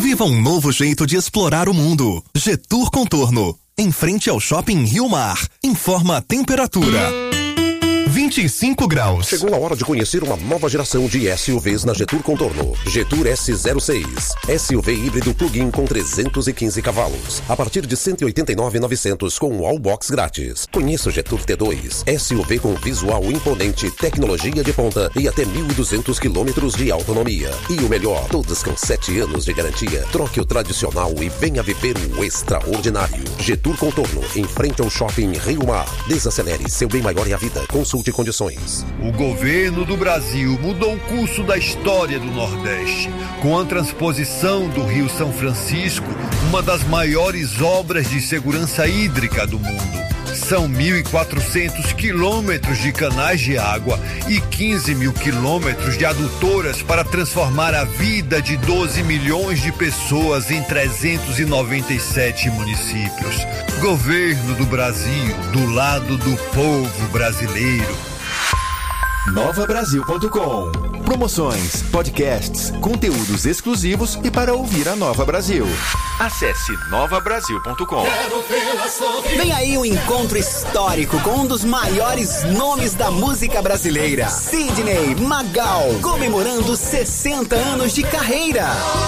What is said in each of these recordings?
Viva um novo jeito de explorar o mundo. Getur Contorno, em frente ao Shopping Rio Mar. Informa a temperatura. 25 graus. Chegou a hora de conhecer uma nova geração de SUVs na Getur Contorno. Getur S06. SUV híbrido plug-in com 315 cavalos. A partir de 189.900 com Wallbox grátis. Conheça o Getur T2. SUV com visual imponente, tecnologia de ponta e até 1.200 quilômetros de autonomia. E o melhor, todos com 7 anos de garantia. Troque o tradicional e venha viver o extraordinário. Getur Contorno, em frente ao Shopping Rio Mar. Desacelere, seu bem maior é a vida. Consulte condições. O governo do Brasil mudou o curso da história do Nordeste, com a transposição do Rio São Francisco, uma das maiores obras de segurança hídrica do mundo. São 1.400 quilômetros de canais de água e 15 mil quilômetros de adutoras para transformar a vida de 12 milhões de pessoas em 397 municípios. Governo do Brasil, do lado do povo brasileiro. NovaBrasil.com. Promoções, podcasts, conteúdos exclusivos e para ouvir a Nova Brasil. Acesse NovaBrasil.com. Vem aí um encontro histórico com um dos maiores nomes da música brasileira, Sidney Magal, comemorando 60 anos de carreira.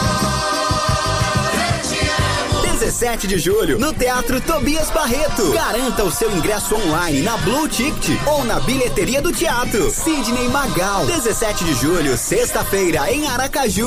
17 de julho, no Teatro Tobias Barreto. Garanta o seu ingresso online na Blue Ticket ou na bilheteria do teatro. Sidney Magal, 17 de julho, sexta-feira, em Aracaju.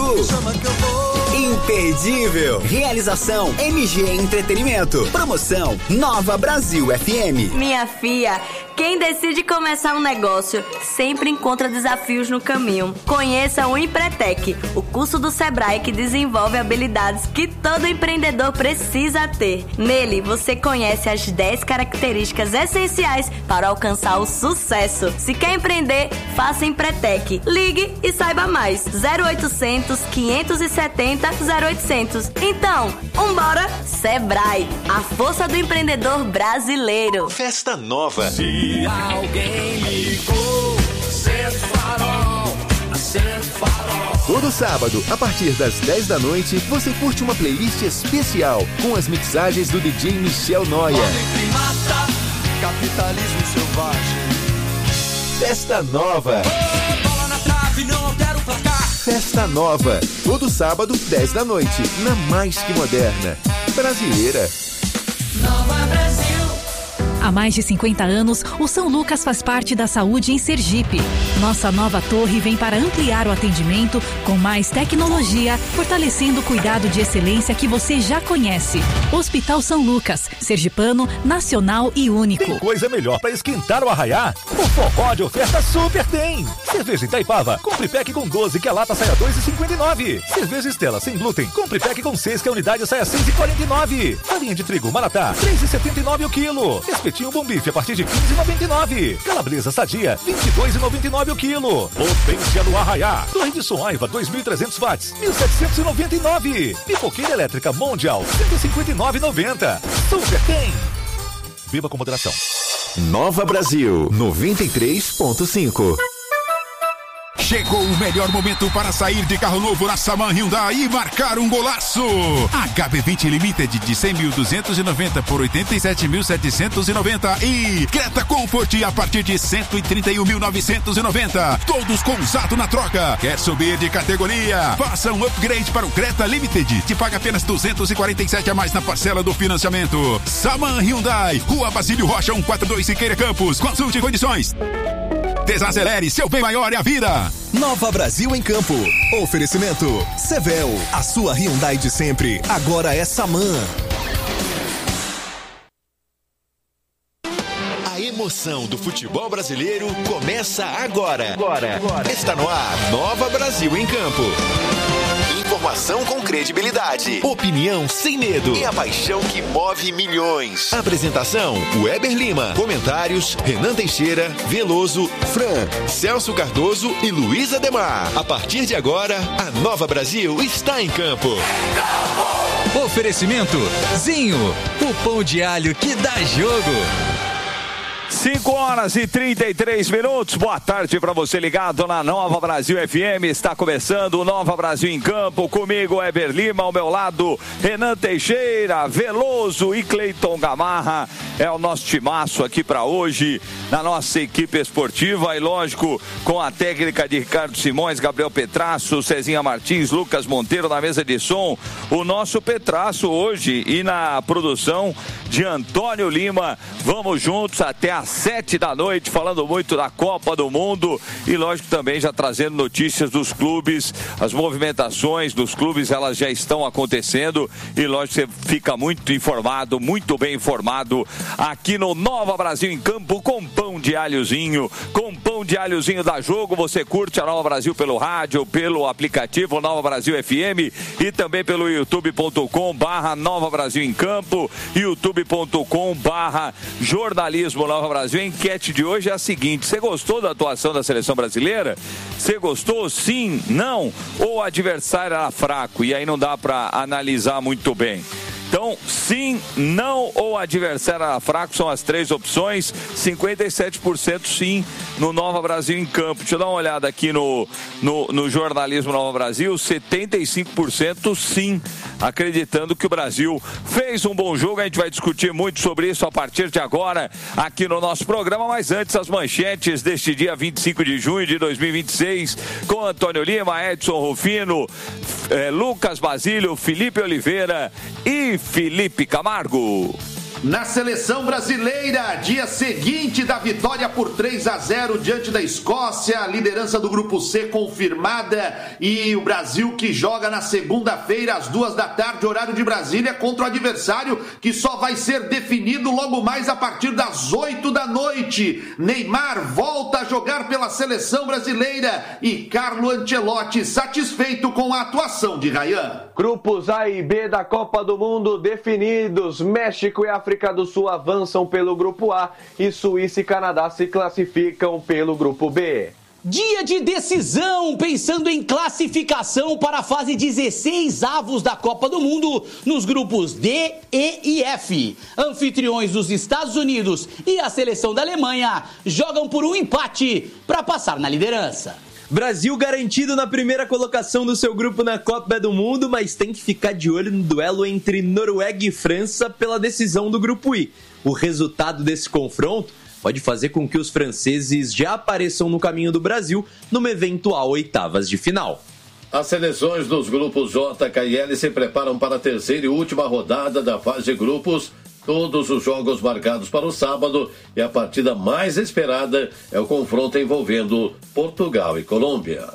Imperdível. Realização MG Entretenimento. Promoção Nova Brasil FM. Minha filha, quem decide começar um negócio sempre encontra desafios no caminho. Conheça o Empretec, o curso do Sebrae que desenvolve habilidades que todo empreendedor precisa ter. Nele, você conhece as 10 características essenciais para alcançar o sucesso. Se quer empreender, faça Empretec. Ligue e saiba mais. 0800 570 0800. Então, vambora, Sebrae, a força do empreendedor brasileiro. Festa Nova. Se alguém ligou, acende o farol, acende o farol. Todo sábado, a partir das 10 da noite, você curte uma playlist especial com as mixagens do DJ Michel Noia. Primata, capitalismo selvagem. Festa Nova. Oh, bola na trave, não altera o placar. Festa Nova. Todo sábado, 10 da noite, na Mais Que Moderna. Brasileira. Nova Brasil. Há mais de 50 anos, o São Lucas faz parte da saúde em Sergipe. Nossa nova torre vem para ampliar o atendimento com mais tecnologia, fortalecendo o cuidado de excelência que você já conhece. Hospital São Lucas, sergipano, nacional e único. Tem coisa melhor para esquentar o arraiá? O forró de oferta super tem! Cerveja Itaipava, compre pack com 12 que a lata sai a R$ 2,59. Cerveja Estela sem glúten, compre pack com 6 que a unidade sai a R$ 6,49. Farinha de trigo Maratá, R$ 3,79 o quilo. Espetinho Bom Bife a partir de R$ 15,99. Calabresa Sadia, R$ 22,99 o quilo. Potência do arraiá. Torre de som Aiva 2.300 watts, R$ 1.799. Pipoqueira elétrica Mondial, R$ 159,90. Super tem! Beba com moderação. Nova Brasil 93.5. Chegou o melhor momento para sair de carro novo na Saman Hyundai e marcar um golaço. HB20 Limited de 100.290 por 87.790 e Creta Comfort a partir de 131.990. Todos com usado na troca. Quer subir de categoria? Faça um upgrade para o Creta Limited. Te paga apenas 247 a mais na parcela do financiamento. Saman Hyundai, Rua Basílio Rocha 142 Siqueira Campos. Consulte condições. Desacelere, seu bem maior é a vida. Nova Brasil em Campo. Oferecimento Sevel, a sua Hyundai de sempre, agora é Saman. A emoção do futebol brasileiro começa agora. Está no ar, Nova Brasil em Campo. Informação com credibilidade, opinião sem medo e a paixão que move milhões. Apresentação, Weber Lima. Comentários, Renan Teixeira, Veloso, Fran, Celso Cardoso e Luiz Ademar. A partir de agora, a Nova Brasil está em campo. Oferecimento, Zinho, o pão de alho que dá jogo. 5h33. Boa tarde para você ligado na Nova Brasil FM. Está começando o Nova Brasil em Campo. Comigo, Heber Lima, ao meu lado, Renan Teixeira, Veloso e Cleiton Gamarra. É o nosso timaço aqui para hoje, na nossa equipe esportiva. E lógico, com a técnica de Ricardo Simões, Gabriel Petrasso, Cezinha Martins, Lucas Monteiro na mesa de som. O nosso Petrasso hoje e na produção de Antônio Lima. Vamos juntos até às 7 da noite, falando muito da Copa do Mundo e, lógico, também já trazendo notícias dos clubes. As movimentações dos clubes, elas já estão acontecendo e, lógico, você fica muito informado, muito bem informado aqui no Nova Brasil em Campo, com pão de alhozinho. Com pão de alhozinho da Jogo, você curte a Nova Brasil pelo rádio, pelo aplicativo Nova Brasil FM e também pelo youtube.com/Nova Brasil em Campo, youtube.com/Jornalismo Nova Brasil. A enquete de hoje é a seguinte: você gostou da atuação da seleção brasileira? Você gostou? Sim? Não? Ou o adversário era fraco? E aí não dá para analisar muito bem. Então, sim, não ou adversário era fraco são as três opções. 57% sim no Nova Brasil em Campo. Deixa eu dar uma olhada aqui no Jornalismo Nova Brasil. 75% sim, acreditando que o Brasil fez um bom jogo. A gente vai discutir muito sobre isso a partir de agora aqui no nosso programa. Mas antes, as manchetes deste dia 25 de junho de 2026 com Antônio Lima, Edson Rufino, Lucas Basílio, Felipe Oliveira e Felipe Camargo. Na seleção brasileira, dia seguinte da vitória por 3-0 diante da Escócia, a liderança do Grupo C confirmada e o Brasil que joga na segunda-feira às 14h, horário de Brasília, contra o adversário que só vai ser definido logo mais a partir das 8 da noite. Neymar volta a jogar pela seleção brasileira e Carlo Ancelotti satisfeito com a atuação de Ryan. Grupos A e B da Copa do Mundo definidos. México e África do Sul avançam pelo Grupo A e Suíça e Canadá se classificam pelo Grupo B. Dia de decisão, pensando em classificação para a fase 16avos da Copa do Mundo nos grupos D, E e F. Anfitriões dos Estados Unidos e a seleção da Alemanha jogam por um empate para passar na liderança. Brasil garantido na primeira colocação do seu grupo na Copa do Mundo, mas tem que ficar de olho no duelo entre Noruega e França pela decisão do Grupo I. O resultado desse confronto pode fazer com que os franceses já apareçam no caminho do Brasil numa eventual oitavas de final. As seleções dos grupos J, K e L se preparam para a terceira e última rodada da fase de grupos. Todos os jogos marcados para o sábado e a partida mais esperada é o confronto envolvendo Portugal e Colômbia.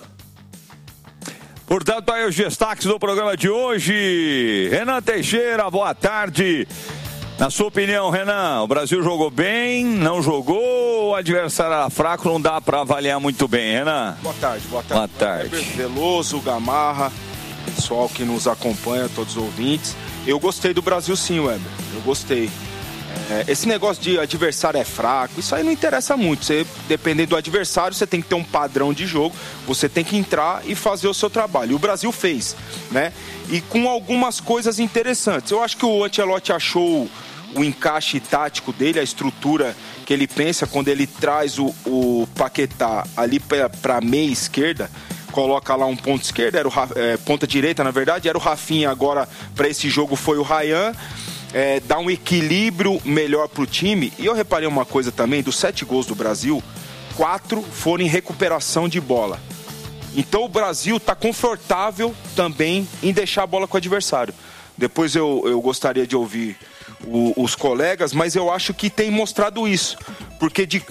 Portanto, aí os destaques do programa de hoje. Renan Teixeira, boa tarde. Na sua opinião, Renan, o Brasil jogou bem, não jogou, o adversário era fraco, não dá para avaliar muito bem, Renan? Boa tarde. Boa tarde. Veloso, Gamarra, pessoal que nos acompanha, todos os ouvintes. Eu gostei do Brasil sim, Weber. Eu gostei. Esse negócio de adversário é fraco, isso aí não interessa muito. Você, dependendo do adversário, você tem que ter um padrão de jogo, você tem que entrar e fazer o seu trabalho. E o Brasil fez, né? E com algumas coisas interessantes. Eu acho que o Ancelotti achou o encaixe tático dele, a estrutura que ele pensa quando ele traz o Paquetá ali para a meia esquerda. Coloca lá um ponto esquerdo, ponta direita na verdade, era o Rafinha, agora para esse jogo foi o Ryan, dá um equilíbrio melhor pro time. E eu reparei uma coisa também, dos 7 gols do Brasil, 4 foram em recuperação de bola. Então o Brasil está confortável também em deixar a bola com o adversário. Depois eu gostaria de ouvir os colegas, mas eu acho que tem mostrado isso. Porque de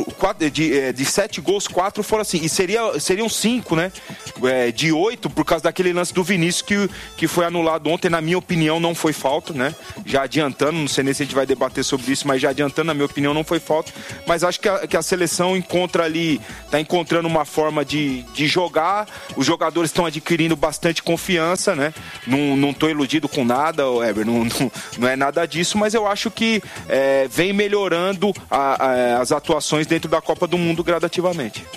7 gols, 4 foram assim. E seriam 5, né? De 8, por causa daquele lance do Vinícius que foi anulado ontem. Na minha opinião, não foi falta, né? Já adiantando, não sei nem se a gente vai debater sobre isso, mas já adiantando, na minha opinião, não foi falta. Mas acho que a seleção está encontrando uma forma de jogar. Os jogadores estão adquirindo bastante confiança, né? Não estou iludido com nada, Heber, não é nada disso, mas eu acho que vem melhorando as atuações dentro da Copa do Mundo gradativamente.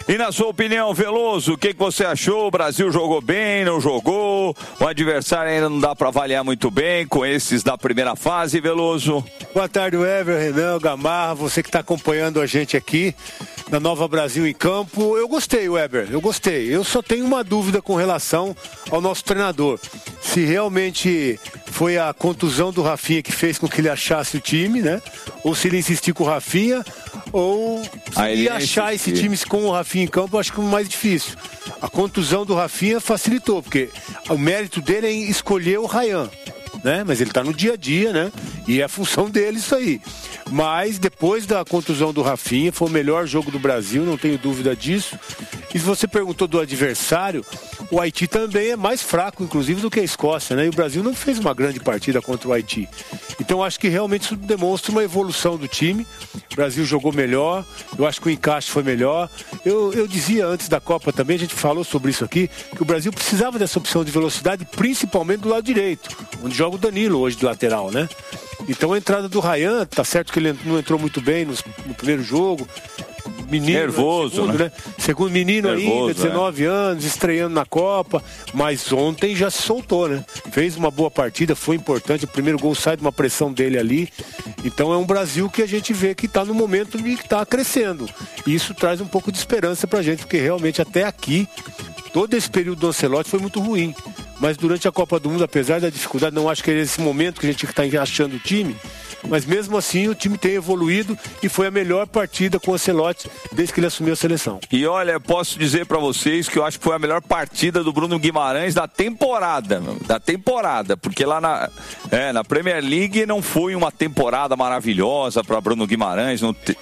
E na sua opinião, Veloso, o que você achou? O Brasil jogou bem, não jogou? O adversário ainda não dá para avaliar muito bem com esses da primeira fase, Veloso? Boa tarde, Weber, Renan, Gamarra, você que está acompanhando a gente aqui na Nova Brasil em Campo. Eu gostei, Weber, eu gostei. Eu só tenho uma dúvida com relação ao nosso treinador. Se realmente foi a contusão do Rafinha que fez com que ele achasse o time, né? Ou se ele insistiu com o Rafinha, ou se ia achar esse time com o Rafinha em campo, eu acho que é o mais difícil. A contusão do Rafinha facilitou, porque o mérito dele é escolher o Ryan, né? Mas ele está no dia a dia, né? E é a função dele isso aí. Mas depois da contusão do Rafinha, foi o melhor jogo do Brasil, não tenho dúvida disso. E se você perguntou do adversário, o Haiti também é mais fraco, inclusive, do que a Escócia, né? E o Brasil não fez uma grande partida contra o Haiti. Então acho que realmente isso demonstra uma evolução do time. O Brasil jogou melhor, eu acho que o encaixe foi melhor. Eu dizia antes da Copa também, a gente falou sobre isso aqui, que o Brasil precisava dessa opção de velocidade, principalmente do lado direito, onde joga o Danilo hoje de lateral, né? Então a entrada do Ryan, tá certo que ele não entrou muito bem no primeiro jogo. Menino, nervoso, segundo, né? Segundo menino nervoso, ainda, 19 anos, estreando na Copa, mas ontem já se soltou, né? Fez uma boa partida, foi importante, o primeiro gol sai de uma pressão dele ali. Então é um Brasil que a gente vê que está no momento de que está crescendo. E isso traz um pouco de esperança pra gente, porque realmente até aqui, todo esse período do Ancelotti foi muito ruim. Mas durante a Copa do Mundo, apesar da dificuldade, não acho que é esse momento que a gente está achando o time, mas mesmo assim o time tem evoluído e foi a melhor partida com o Ancelotti desde que ele assumiu a seleção. E olha, posso dizer para vocês que eu acho que foi a melhor partida do Bruno Guimarães da temporada, porque lá na Premier League não foi uma temporada maravilhosa para Bruno Guimarães,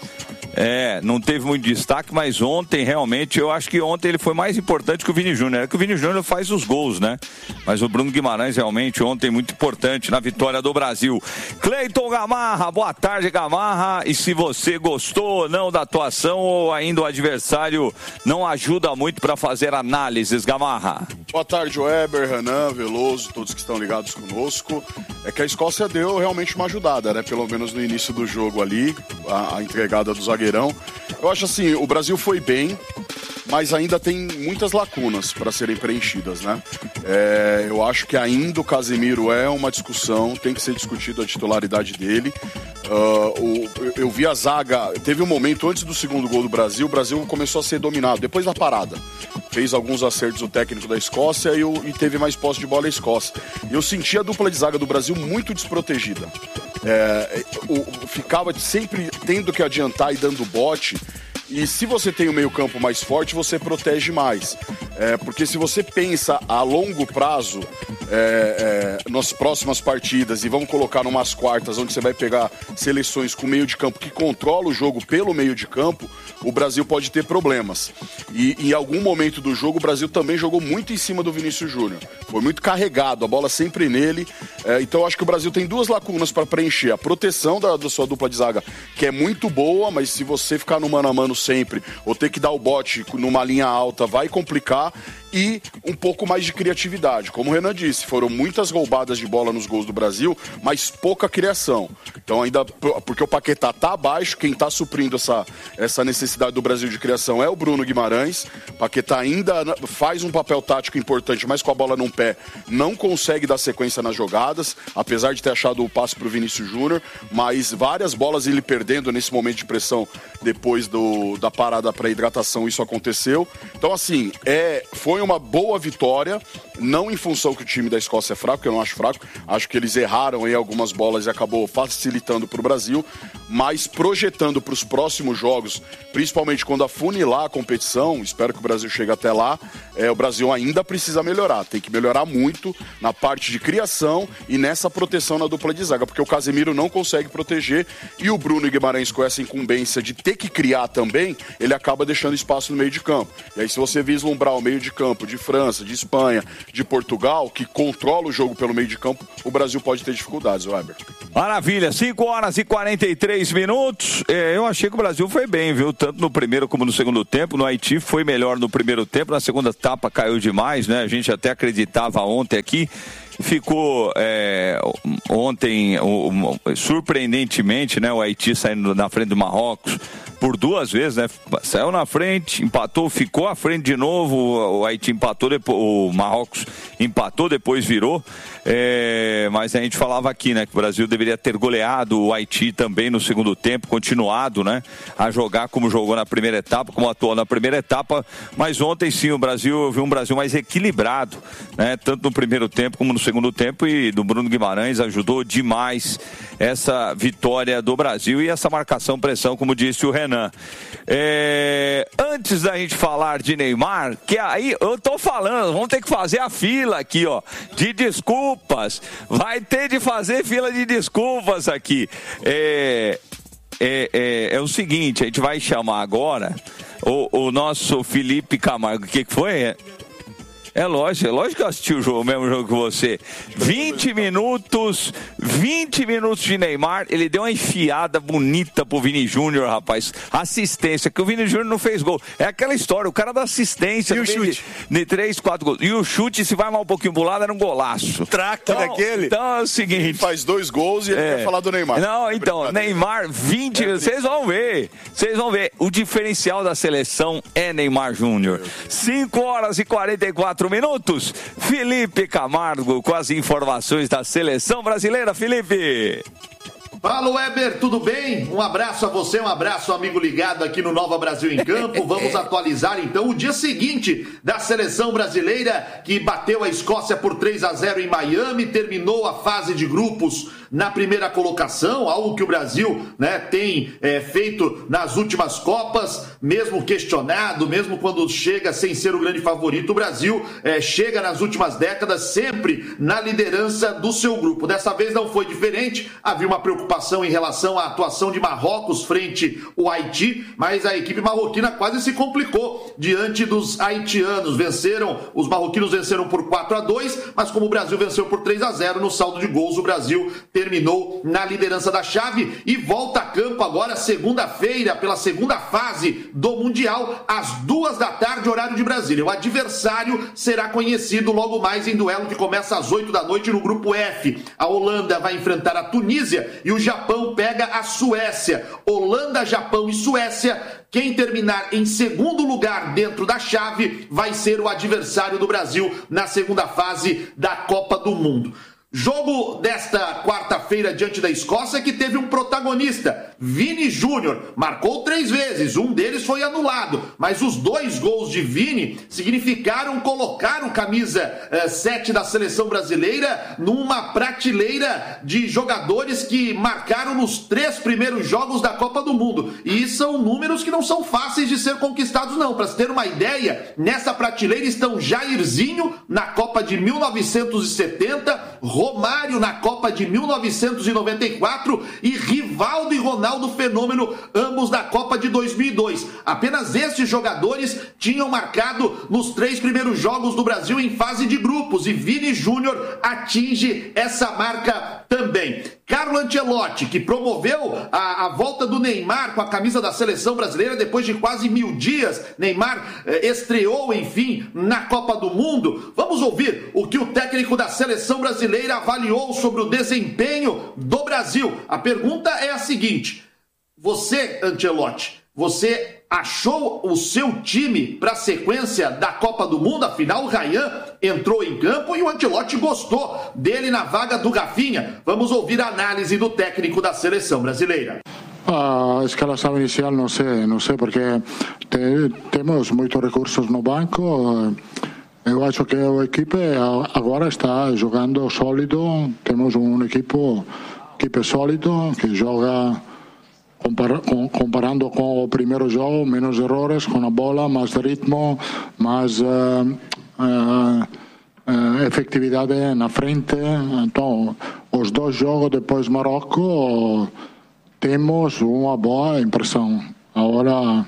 não teve muito destaque, mas ontem realmente, eu acho que ontem ele foi mais importante que o Vini Júnior. É que o Vini Júnior faz os gols, né? Mas o Bruno Guimarães realmente ontem muito importante na vitória do Brasil. Cleiton Gamarra, boa tarde, Gamarra. E se você gostou ou não da atuação ou ainda o adversário não ajuda muito para fazer análises, Gamarra? Boa tarde, Weber, Renan, Veloso, todos que estão ligados conosco. É que a Escócia deu realmente uma ajudada, né? Pelo menos no início do jogo ali, a entregada do zagueirão. Eu acho assim, o Brasil foi bem, mas ainda tem muitas lacunas para serem preenchidas, né? Eu acho que ainda o Casemiro é uma discussão, tem que ser discutido a titularidade dele. Eu vi a zaga, teve um momento antes do segundo gol do Brasil, o Brasil começou a ser dominado, depois da parada. Fez alguns acertos o técnico da Escócia e teve mais posse de bola a Escócia. E eu senti a dupla de zaga do Brasil muito desprotegida. Ficava sempre tendo que adiantar e dando bote. E se você tem o meio-campo mais forte, você protege mais. Porque se você pensa a longo prazo, nas próximas partidas, e vamos colocar numas quartas, onde você vai pegar seleções com meio de campo que controla o jogo pelo meio de campo, o Brasil pode ter problemas. E em algum momento do jogo, o Brasil também jogou muito em cima do Vinícius Júnior. Foi muito carregado, a bola sempre nele. Então eu acho que o Brasil tem duas lacunas para preencher. A proteção da sua dupla de zaga, que é muito boa, mas se você ficar no mano a mano sempre, ou ter que dar o bote numa linha alta, vai complicar. E um pouco mais de criatividade. Como o Renan disse, foram muitas roubadas de bola nos gols do Brasil, mas pouca criação. Então ainda, porque o Paquetá tá abaixo, quem tá suprindo essa necessidade do Brasil de criação é o Bruno Guimarães. Paquetá ainda faz um papel tático importante, mas com a bola num pé não consegue dar sequência nas jogadas, apesar de ter achado o passe pro Vinícius Júnior, mas várias bolas ele perdendo nesse momento de pressão depois da parada para hidratação, isso aconteceu. Então assim, foi uma boa vitória, não em função que o time da Escócia é fraco, que eu não acho fraco, acho que eles erraram em algumas bolas e acabou facilitando para o Brasil, mas projetando para os próximos jogos, principalmente quando afunilar a competição, espero que o Brasil chegue até lá, o Brasil ainda precisa melhorar, tem que melhorar muito na parte de criação e nessa proteção na dupla de zaga, porque o Casemiro não consegue proteger e o Bruno Guimarães, com essa incumbência de ter que criar também, ele acaba deixando espaço no meio de campo. E aí se você vislumbrar o meio de campo de França, de Espanha, de Portugal, que controla o jogo pelo meio de campo, o Brasil pode ter dificuldades, Weber. Maravilha, 5 horas e 43 minutos. Eu achei que o Brasil foi bem, viu? Tanto no primeiro como no segundo tempo. No Haiti foi melhor no primeiro tempo, na segunda etapa caiu demais, né? A gente até acreditava ontem aqui. Ficou ontem, surpreendentemente, né, o Haiti saindo na frente do Marrocos por 2 vezes, né? Saiu na frente, empatou, ficou à frente de novo, o Haiti empatou, depois, o Marrocos empatou, depois virou. Mas a gente falava aqui, né, que o Brasil deveria ter goleado o Haiti também no segundo tempo, continuado, né, a jogar como jogou na primeira etapa, como atuou na primeira etapa. Mas ontem sim, eu vi um Brasil mais equilibrado, né, tanto no primeiro tempo como no segundo tempo, e do Bruno Guimarães ajudou demais essa vitória do Brasil e essa marcação, pressão, como disse o Renan. Antes da gente falar de Neymar, que aí eu tô falando, vamos ter que fazer a fila aqui, ó, de desculpas. Vai ter de fazer fila de desculpas aqui. É o seguinte, a gente vai chamar agora o nosso Felipe Camargo. O que foi? É lógico que eu assisti o mesmo jogo que você. 20 minutos de Neymar. Ele deu uma enfiada bonita pro Vini Júnior, rapaz. Assistência, que o Vini Júnior não fez gol. É aquela história, o cara da assistência. E o chute? De 3, 4 gols. E o chute, se vai mais um pouquinho pro lado, era um golaço. Traca daquele. Então é o seguinte. Ele faz 2 gols e ele vai falar do Neymar. Não, então, Neymar, 20 minutos. Vocês vão ver. O diferencial da seleção é Neymar Júnior. 5 horas e 44 minutos. Felipe Camargo com as informações da seleção brasileira. Felipe. Fala, Weber, tudo bem? Um abraço a você, um abraço, amigo ligado aqui no Nova Brasil em Campo. Vamos atualizar, então, o dia seguinte da seleção brasileira, que bateu a Escócia por 3-0 em Miami, terminou a fase de grupos na primeira colocação, algo que o Brasil, né, tem feito nas últimas Copas, mesmo questionado, mesmo quando chega sem ser o grande favorito, o Brasil chega nas últimas décadas sempre na liderança do seu grupo. Dessa vez não foi diferente, havia uma preocupação em relação à atuação de Marrocos frente ao Haiti, mas a equipe marroquina quase se complicou diante dos haitianos. Os marroquinos venceram por 4-2, mas como o Brasil venceu por 3-0 no saldo de gols, o Brasil terminou na liderança da chave e volta a campo agora segunda-feira pela segunda fase do Mundial às 14h, horário de Brasília. O adversário será conhecido logo mais em duelo que começa às 20h no grupo F. A Holanda vai enfrentar a Tunísia e o Japão pega a Suécia. Holanda, Japão e Suécia. Quem terminar em segundo lugar dentro da chave vai ser o adversário do Brasil na segunda fase da Copa do Mundo. Jogo desta quarta-feira diante da Escócia que teve um protagonista, Vini Júnior, marcou 3 vezes, um deles foi anulado, mas os 2 gols de Vini significaram colocar o camisa 7 da seleção brasileira numa prateleira de jogadores que marcaram nos 3 primeiros jogos da Copa do Mundo, e são números que não são fáceis de ser conquistados não. Para se ter uma ideia, nessa prateleira estão Jairzinho na Copa de 1970, Romário na Copa de 1994 e Rivaldo e Ronaldo Fenômeno, ambos da Copa de 2002. Apenas estes jogadores tinham marcado nos 3 primeiros jogos do Brasil em fase de grupos e Vini Júnior atinge essa marca também. Carlo Ancelotti, que promoveu a volta do Neymar com a camisa da seleção brasileira depois de quase 1000 dias. Neymar estreou, enfim, na Copa do Mundo. Vamos ouvir o que o técnico da seleção brasileira avaliou sobre o desempenho do Brasil. A pergunta é a seguinte: você, Ancelotti, você achou o seu time para a sequência da Copa do Mundo? Afinal, o Ryan entrou em campo e o Ancelotti gostou dele na vaga do Rafinha. Vamos ouvir a análise do técnico da seleção brasileira. A escalação inicial não sei porque temos muitos recursos no banco. Eu acho que a equipe agora está jogando sólido. Temos equipe sólido que joga comparando com o primeiro jogo, menos errores com a bola, mais ritmo, mais efetividade na frente. Então, os 2 jogos depois do Marrocos temos uma boa impressão. Agora,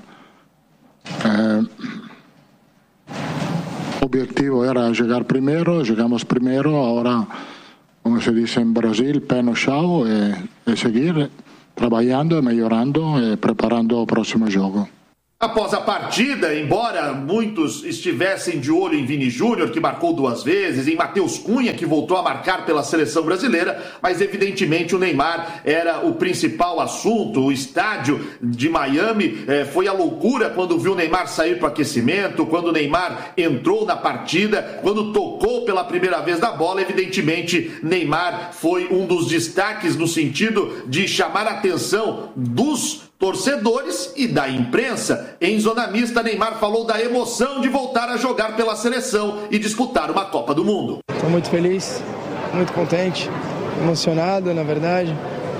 o objetivo era chegar primeiro, chegamos primeiro. Agora, como se diz em Brasil, pé no chão e seguir trabalhando, melhorando e preparando o próximo jogo. Após a partida, embora muitos estivessem de olho em Vini Júnior, que marcou 2 vezes, em Matheus Cunha, que voltou a marcar pela seleção brasileira, mas evidentemente o Neymar era o principal assunto. O estádio de Miami foi a loucura quando viu o Neymar sair para o aquecimento, quando o Neymar entrou na partida, quando tocou pela primeira vez na bola. Evidentemente, Neymar foi um dos destaques no sentido de chamar a atenção dos torcedores e da imprensa. Em zona mista, Neymar falou da emoção de voltar a jogar pela seleção e disputar uma Copa do Mundo. Estou muito feliz, muito contente, emocionado, na verdade.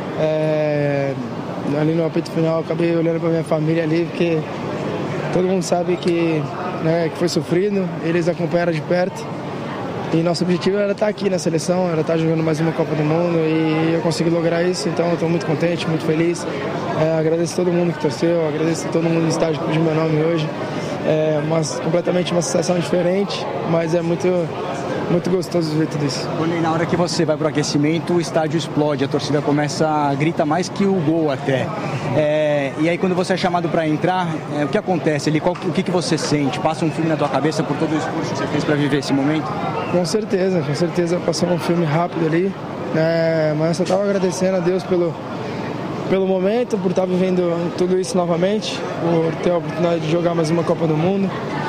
Ali no apito final, acabei olhando para minha família ali, porque todo mundo sabe que foi sofrido, eles acompanharam de perto. E nosso objetivo era estar aqui na seleção, era estar jogando mais uma Copa do Mundo, e eu consegui lograr isso, então eu estou muito contente, muito feliz. Agradeço a todo mundo que torceu, agradeço a todo mundo do estádio que pediu meu nome hoje. Completamente uma sensação diferente, mas é muito gostoso ver tudo isso. Na hora que você vai para o aquecimento, o estádio explode, a torcida grita mais que o gol até. E aí quando você é chamado para entrar, o que acontece ali? O que você sente? Passa um filme na tua cabeça por todo o esforço que você fez para viver esse momento? Com certeza passou um filme rápido ali, mas eu estava agradecendo a Deus pelo momento, por estar vivendo tudo isso novamente, por ter a oportunidade de jogar mais uma Copa do Mundo.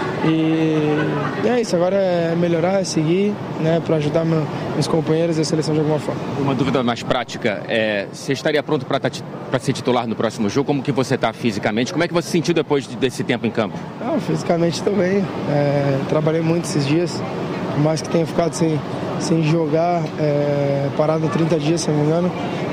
E é isso, agora é melhorar, é seguir, para ajudar meus companheiros e a seleção de alguma forma. Uma dúvida mais prática, você estaria pronto para ser titular no próximo jogo? Como que você está fisicamente? Como é que você se sentiu depois desse tempo em campo? Fisicamente estou bem, trabalhei muito esses dias, por mais que tenha ficado sem jogar, parado 30 dias, se não me engano,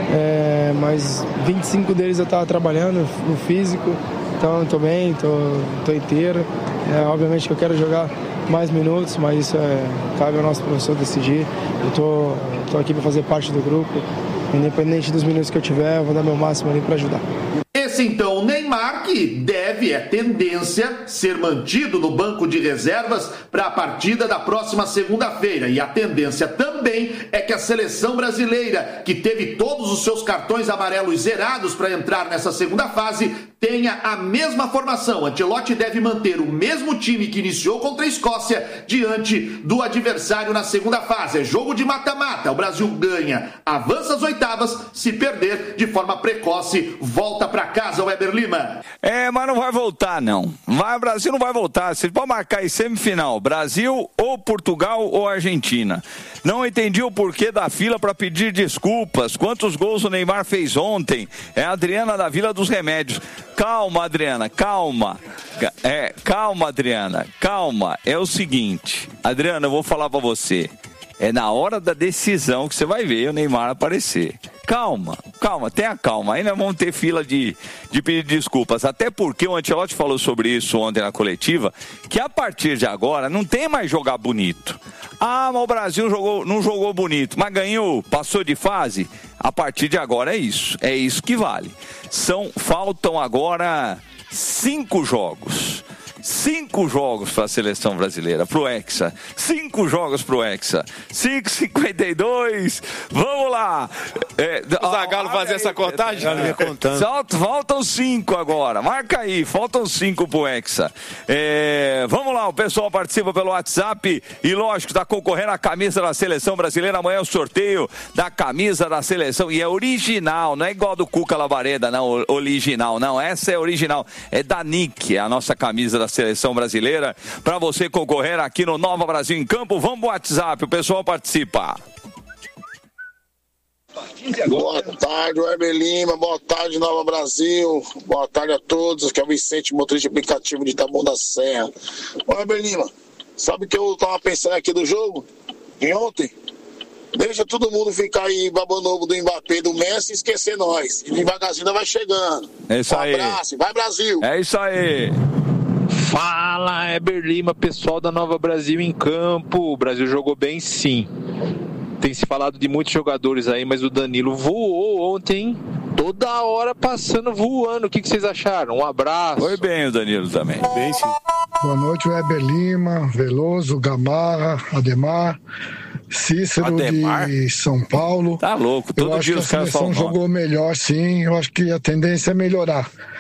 mas 25 deles eu estava trabalhando no físico, então estou bem, estou inteiro. Obviamente que eu quero jogar mais minutos, mas isso cabe ao nosso professor decidir. Eu estou aqui para fazer parte do grupo, independente dos minutos que eu tiver, eu vou dar meu máximo ali para ajudar. Esse então o Neymar, que tendência ser mantido no banco de reservas para a partida da próxima segunda-feira. E a tendência também é que a seleção brasileira, que teve todos os seus cartões amarelos zerados para entrar nessa segunda fase, tenha a mesma formação. Ancelotti deve manter o mesmo time que iniciou contra a Escócia diante do adversário na segunda fase. É jogo de mata-mata. O Brasil ganha, avança às oitavas. Se perder de forma precoce, volta para casa, o Weber Lima. Mas não vai voltar, não. O Brasil não vai voltar. Você pode marcar aí semifinal. Brasil ou Portugal ou Argentina. Não entendi o porquê da fila para pedir desculpas. Quantos gols o Neymar fez ontem? É a Adriana da Vila dos Remédios. Calma, Adriana, calma. Calma, Adriana, calma. É o seguinte, Adriana, eu vou falar pra você. É na hora da decisão que você vai ver o Neymar aparecer. Calma, tenha calma. Aí nós vamos ter fila de pedir desculpas. Até porque o Ancelotti falou sobre isso ontem na coletiva, que a partir de agora não tem mais jogar bonito. Mas o Brasil não jogou bonito, mas ganhou, passou de fase. A partir de agora é isso que vale. Faltam agora 5 jogos. 5 jogos para a seleção brasileira, pro Hexa. 5 jogos pro Hexa. 5,52. Vamos lá. O Zagallo fazer essa contagem? Faltam 5 agora. Marca aí. Faltam 5 pro Hexa. Vamos lá. O pessoal participa pelo WhatsApp e, lógico, está concorrendo a camisa da seleção brasileira. Amanhã é o sorteio da camisa da seleção. E é original. Não é igual do Cuca Labareda, não. Original. Não, essa é original. É da Nick, a nossa camisa da seleção brasileira, para você concorrer aqui no Nova Brasil em Campo. Vamos pro WhatsApp, o pessoal participa. Boa tarde, Weber Lima, boa tarde, Nova Brasil, boa tarde a todos, aqui é o Vicente, motorista de aplicativo de Taboão da Serra. Weber Lima, sabe o que eu tava pensando aqui do jogo de ontem? Deixa todo mundo ficar aí babando ovo do Mbappé, do Messi e esquecer nós. E devagarzinho vai chegando. É isso aí. Um abraço, vai Brasil. É isso aí. Fala, Weber Lima, pessoal da Nova Brasil em Campo. O Brasil jogou bem, sim. Tem se falado de muitos jogadores aí, mas o Danilo voou ontem, toda hora passando, voando. O que vocês acharam? Um abraço. Foi bem o Danilo também. Bem, sim. Boa noite, Weber Lima, Veloso, Gamarra, Ademar, Cícero de São Paulo. Tá louco, todo dia os caras falam. A seleção jogou melhor, sim. Eu acho que a tendência é melhorar.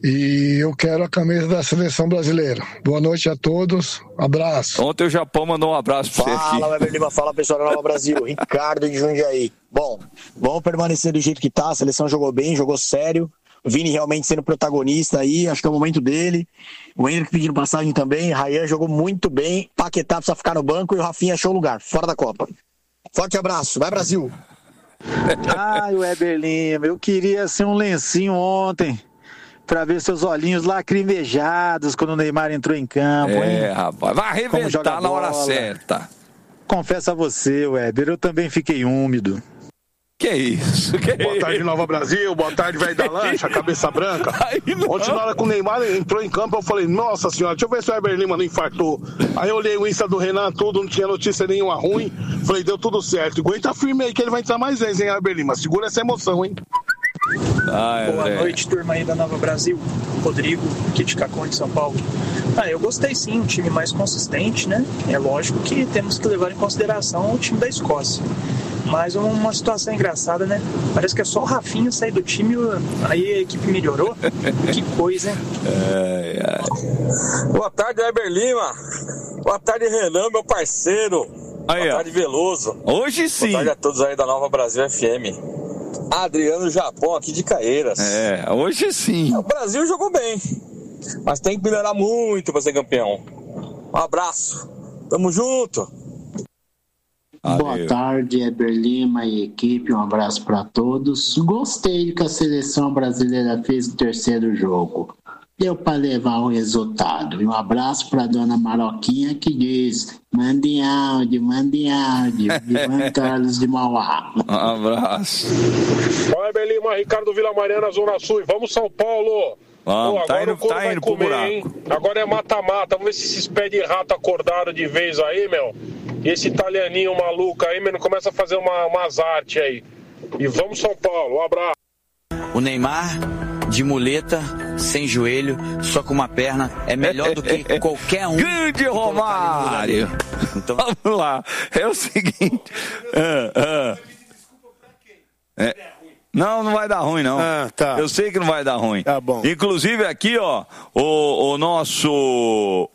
e eu quero a camisa da seleção brasileira. Boa noite a todos, abraço. Ontem o Japão mandou um abraço pra você aqui. Fala, Weber Lima, fala pessoal da Nova Brasil, Ricardo de Jundiaí. Bom, vamos permanecer do jeito que tá, a seleção jogou bem, jogou sério, o Vini realmente sendo protagonista aí, acho que é o momento dele, o Henrique pedindo passagem também, Ryan jogou muito bem, Paquetá precisa ficar no banco e o Rafinha achou o lugar, fora da Copa. Forte abraço, vai Brasil! Ai, Weber Lima, eu queria ser um lencinho ontem pra ver seus olhinhos lacrimejados quando o Neymar entrou em campo, hein? Rapaz, vai arrebentar na hora certa. Confesso a você, Weber, eu também fiquei úmido. Que isso? Boa tarde, Nova Brasil. Boa tarde, velho da lancha, cabeça branca. Ontem, na hora que o Neymar entrou em campo, eu falei, nossa senhora, deixa eu ver se o Weber Lima não infartou. Aí eu olhei o Insta do Renan, tudo, não tinha notícia nenhuma ruim. Falei, deu tudo certo. Aguenta firme aí que ele vai entrar mais vezes, hein, Weber Lima? Segura essa emoção, hein? Boa noite, turma aí da Nova Brasil. Rodrigo, aqui de Cacon, de São Paulo. Eu gostei sim, um time mais consistente, né? É lógico que temos que levar em consideração o time da Escócia. Mas uma situação engraçada, né? Parece que é só o Rafinha sair do time, aí a equipe melhorou. Que coisa, hein? Boa tarde, Weber Lima. Boa tarde, Renan, meu parceiro. Aí, boa tarde, Veloso. Hoje sim. Boa tarde a todos aí da Nova Brasil FM. Adriano Japão, aqui de Caeiras. Hoje sim. O Brasil jogou bem, mas tem que melhorar muito para ser campeão. Um abraço. Tamo junto. Boa tarde, Weber Lima e equipe, um abraço para todos. Gostei do que a seleção brasileira fez no terceiro jogo. Deu para levar o resultado. E um abraço para dona Maroquinha que diz: mande áudio, de Juan Carlos de Mauá. Um abraço. Weber Lima, Ricardo Vila Mariana, Zona Sul. Vamos, São Paulo. Vamos, agora o couro vai comer, hein? Agora é mata-mata. Vamos ver se esses pés de rato acordaram de vez aí, meu. E esse italianinho maluco aí, meu, começa a fazer umas artes aí. E vamos, São Paulo. Um abraço. O Neymar, de muleta, sem joelho, só com uma perna, é melhor do que qualquer um. Grande Romário! Então... Vamos lá. É o seguinte... Não vai dar ruim, não. Tá. Eu sei que não vai dar ruim. Tá bom. Inclusive aqui, ó, o nosso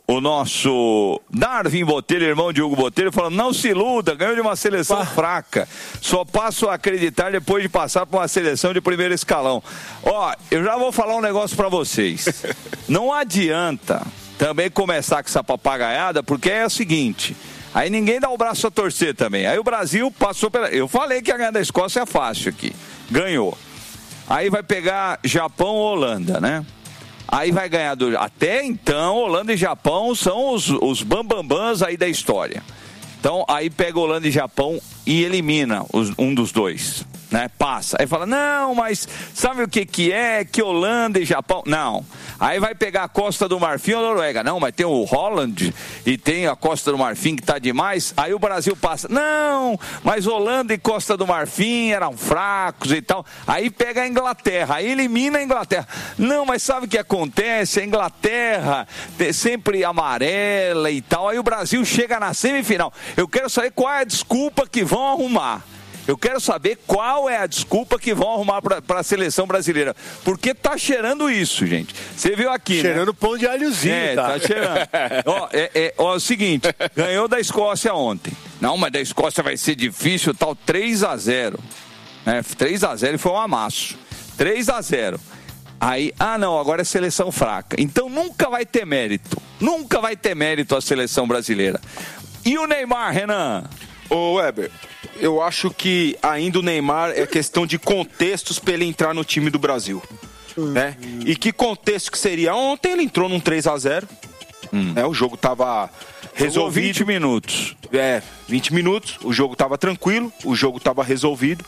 Darwin Botelho, irmão de Hugo Botelho, falando, não se iluda, ganhou de uma seleção fraca. Só passo a acreditar depois de passar por uma seleção de primeiro escalão. Ó, eu já vou falar um negócio pra vocês. Não adianta também começar com essa papagaiada, porque é o seguinte... Aí ninguém dá o braço a torcer também. Aí o Brasil passou pela... Eu falei que a ganhar da Escócia é fácil aqui. Ganhou. Aí vai pegar Japão ou Holanda, né? Aí vai ganhar do... Até então, Holanda e Japão são os bambambãs aí da história. Então, aí pega Holanda e Japão e elimina um dos dois, né? Passa. Aí fala, não, mas sabe o que é? Que Holanda e Japão... Não. Aí vai pegar a Costa do Marfim ou a Noruega. Não, mas tem o Holland e tem a Costa do Marfim que tá demais. Aí o Brasil passa. Não, mas Holanda e Costa do Marfim eram fracos e tal. Aí pega a Inglaterra, aí elimina a Inglaterra. Não, mas sabe o que acontece? A Inglaterra sempre amarela e tal. Aí o Brasil chega na semifinal. Eu quero saber qual é a desculpa que vão arrumar. Eu quero saber qual é a desculpa que vão arrumar para a seleção brasileira. Porque tá cheirando isso, gente. Você viu aqui, cheirando né? Pão de alhozinho, tá cheirando. Ó, é o seguinte, ganhou da Escócia ontem. Não, mas da Escócia vai ser difícil, tal, 3-0. 3-0 e foi um amasso. 3-0. Aí, não, agora é seleção fraca. Então nunca vai ter mérito. Nunca vai ter mérito a seleção brasileira. E o Neymar, Renan? Ô, Weber, eu acho que ainda o Neymar é questão de contextos para ele entrar no time do Brasil. Né? E que contexto que seria? Ontem ele entrou num 3-0. O jogo tava resolvido. 20 minutos. 20 minutos. O jogo tava tranquilo, o jogo tava resolvido.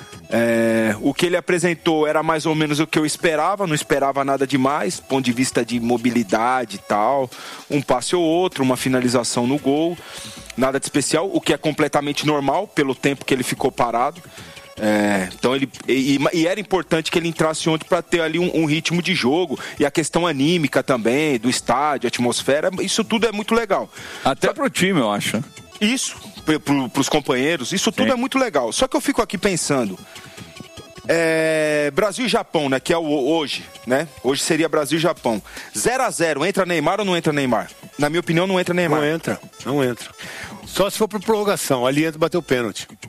O que ele apresentou era mais ou menos o que eu esperava, não esperava nada demais, do ponto de vista de mobilidade e tal, um passe ou outro, uma finalização no gol, nada de especial, o que é completamente normal pelo tempo que ele ficou parado. Então e era importante que ele entrasse ontem para ter ali um ritmo de jogo e a questão anímica também, do estádio, atmosfera, isso tudo é muito legal. Até pro time, eu acho. Isso, pros companheiros, isso tudo é muito legal. Só que eu fico aqui pensando, Brasil e Japão, né? Que é hoje, né? Hoje seria Brasil e Japão. 0-0, entra Neymar ou não entra Neymar? Na minha opinião, não entra Neymar. Não entra. Só se for por prorrogação. Ali entra, bateu o pênalti.